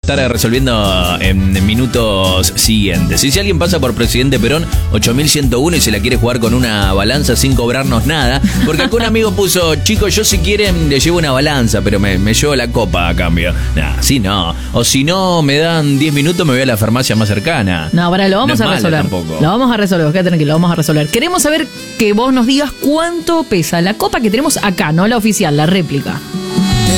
estar resolviendo en minutos siguientes. Y si alguien pasa por Presidente Perón 8101 y se la quiere jugar con una balanza sin cobrarnos nada, porque acá un amigo puso, chicos, yo si quieren le llevo una balanza, pero me llevo la copa a cambio. Nah, así no. O si no, me dan 10 minutos, me voy a la farmacia más cercana. No, ahora lo vamos a resolver. Lo vamos a resolver, quédate tranquilo, lo vamos a resolver. Queremos saber que vos nos digas cuánto pesa la copa que tenemos acá, no la oficial, la réplica.